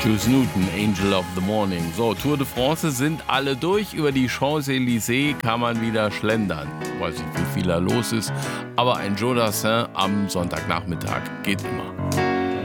Matthews Newton, Angel of the Morning. So, Tour de France sind alle durch. Über die Champs-Élysées kann man wieder schlendern. Ich weiß nicht, wie viel da los ist, aber ein Jodassin am Sonntagnachmittag geht immer.